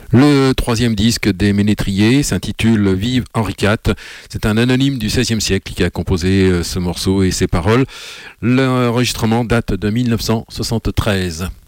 Le troisième disque des Ménétriers s'intitule Vive Henri IV. C'est un anonyme du XVIe siècle qui a composé ce morceau et ses paroles. L'enregistrement date de 1973.